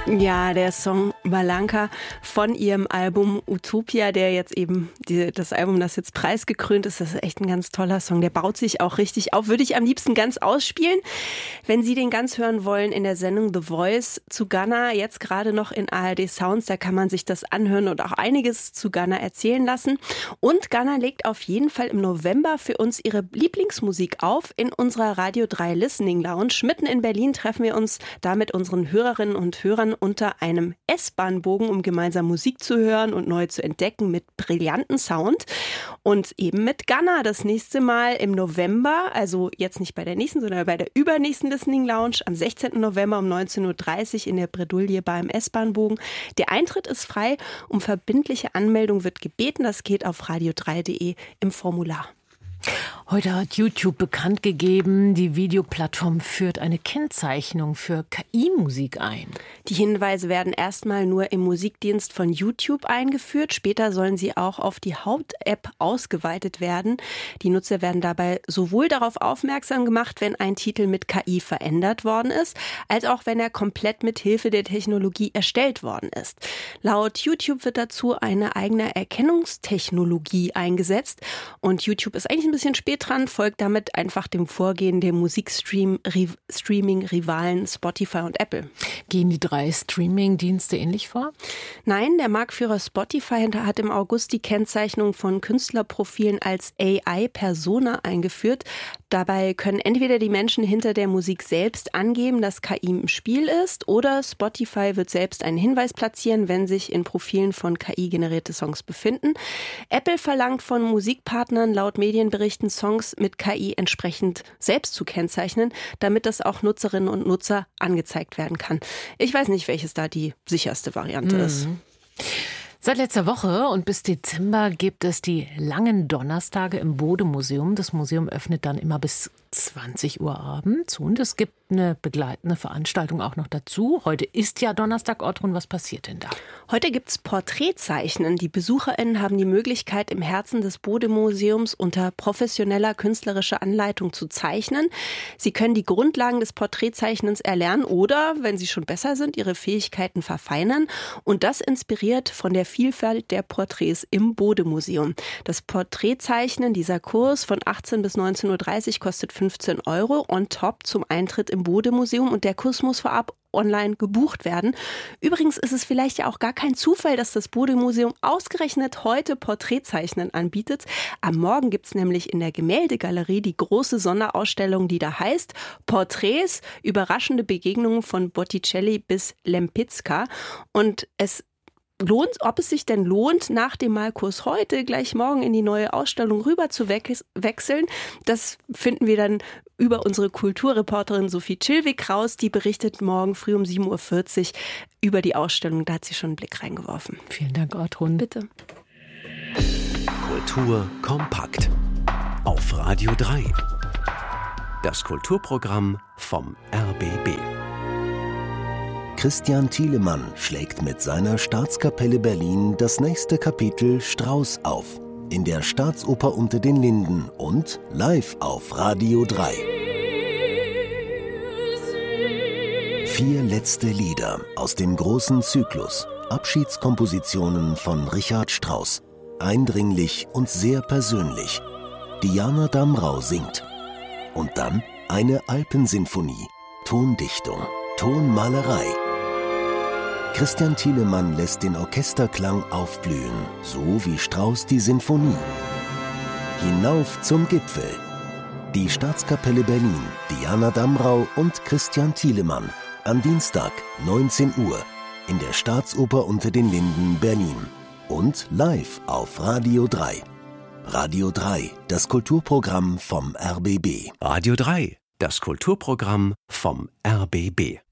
Ja, der Song Malanka von ihrem Album Utopia, der jetzt eben das Album, das jetzt preisgekrönt ist, das ist echt ein ganz toller Song. Der baut sich auch richtig auf. Würde ich am liebsten ganz ausspielen. Wenn Sie den ganz hören wollen, in der Sendung The Voice zu Ghana, jetzt gerade noch in ARD Sounds, da kann man sich das anhören und auch einiges zu Ghana erzählen lassen. Und Ghana legt auf jeden Fall im November für uns ihre Lieblingsmusik auf in unserer Radio 3 Listening Lounge. Mitten in Berlin treffen wir uns da mit unseren Hörerinnen und Hörern unter einem S-Bahn-Bogen, um gemeinsam Musik zu hören und neu zu entdecken mit brillanten Sound. Und eben mit Ghana das nächste Mal im November, also jetzt nicht bei der nächsten, sondern bei der übernächsten Listening Lounge am 16. November um 19.30 Uhr in der Bredouille beim S-Bahn-Bogen. Der Eintritt ist frei, um verbindliche Anmeldung wird gebeten. Das geht auf radio3.de im Formular. Heute hat YouTube bekannt gegeben, die Videoplattform führt eine Kennzeichnung für KI-Musik ein. Die Hinweise werden erstmal nur im Musikdienst von YouTube eingeführt. Später sollen sie auch auf die Haupt-App ausgeweitet werden. Die Nutzer werden dabei sowohl darauf aufmerksam gemacht, wenn ein Titel mit KI verändert worden ist, als auch wenn er komplett mit Hilfe der Technologie erstellt worden ist. Laut YouTube wird dazu eine eigene Erkennungstechnologie eingesetzt. Und YouTube ist eigentlich ein bisschen spät dran, folgt damit einfach dem Vorgehen der Musikstreaming-Rivalen Spotify und Apple. Gehen die drei Streaming-Dienste ähnlich vor? Nein, der Marktführer Spotify hat im August die Kennzeichnung von Künstlerprofilen als AI-Persona eingeführt. Dabei können entweder die Menschen hinter der Musik selbst angeben, dass KI im Spiel ist, oder Spotify wird selbst einen Hinweis platzieren, wenn sich in Profilen von KI generierte Songs befinden. Apple verlangt von Musikpartnern laut Medienberichten, Songs mit KI entsprechend selbst zu kennzeichnen, damit das auch Nutzerinnen und Nutzer angezeigt werden kann. Ich weiß nicht, welches da die sicherste Variante ist. Seit letzter Woche und bis Dezember gibt es die langen Donnerstage im Bode-Museum. Das Museum öffnet dann immer bis 20 Uhr abends und es gibt eine begleitende Veranstaltung auch noch dazu. Heute ist ja Donnerstag, Ortrun, was passiert denn da? Heute gibt's Porträtzeichnen. Die BesucherInnen haben die Möglichkeit, im Herzen des Bode-Museums unter professioneller künstlerischer Anleitung zu zeichnen. Sie können die Grundlagen des Porträtzeichnens erlernen oder, wenn sie schon besser sind, ihre Fähigkeiten verfeinern. Und das inspiriert von der Vielfalt der Porträts im Bode-Museum. Das Porträtzeichnen, dieser Kurs von 18 bis 19.30 Uhr kostet 15 Euro on top zum Eintritt im Bode-Museum und der Kurs muss vorab online gebucht werden. Übrigens ist es vielleicht ja auch gar kein Zufall, dass das Bode-Museum ausgerechnet heute Porträtzeichnen anbietet. Am Morgen gibt es nämlich in der Gemäldegalerie die große Sonderausstellung, die da heißt Porträts, überraschende Begegnungen von Botticelli bis Lempicka. Und ob es sich denn lohnt, nach dem Malkurs heute gleich morgen in die neue Ausstellung rüber zu wechseln, das finden wir dann über unsere Kulturreporterin Sophie Chilwig raus. Die berichtet morgen früh um 7.40 Uhr über die Ausstellung. Da hat sie schon einen Blick reingeworfen. Vielen Dank, Ortrun. Bitte. Kultur kompakt. Auf Radio 3. Das Kulturprogramm vom RBB. Christian Thielemann schlägt mit seiner Staatskapelle Berlin das nächste Kapitel Strauß auf. In der Staatsoper Unter den Linden und live auf Radio 3. 4 letzte Lieder aus dem großen Zyklus. Abschiedskompositionen von Richard Strauss. Eindringlich und sehr persönlich. Diana Damrau singt. Und dann eine Alpensinfonie. Tondichtung, Tonmalerei. Christian Thielemann lässt den Orchesterklang aufblühen, so wie Strauss die Sinfonie. Hinauf zum Gipfel. Die Staatskapelle Berlin, Diana Damrau und Christian Thielemann. Am Dienstag, 19 Uhr, in der Staatsoper Unter den Linden, Berlin. Und live auf Radio 3. Radio 3, das Kulturprogramm vom RBB. Radio 3, das Kulturprogramm vom RBB.